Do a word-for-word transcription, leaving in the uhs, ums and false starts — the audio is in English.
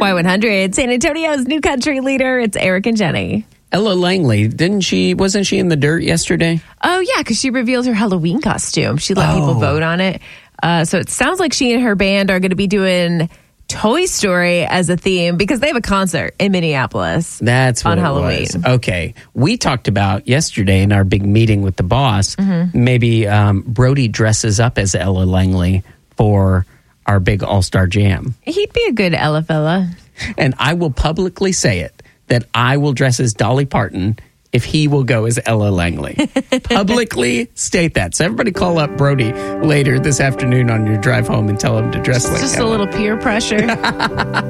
Y one hundred, San Antonio's new country leader. It's Eric and Jenny. Ella Langley, didn't she? Wasn't she in the dirt yesterday? Oh, yeah, because she revealed her Halloween costume. She let oh. people vote on it. Uh, so it sounds like she and her band are going to be doing Toy Story as a theme because they have a concert in Minneapolis. That's what on it Halloween. Was. Okay. We talked about yesterday in our big meeting with the boss, mm-hmm. maybe um, Brody dresses up as Ella Langley for our big All-Star Jam. He'd be a good Ella fella. And I will publicly say it, that I will dress as Dolly Parton if he will go as Ella Langley. Publicly state that. So everybody call up Brody later this afternoon on your drive home and tell him to dress Just like Just Ella. a little peer pressure.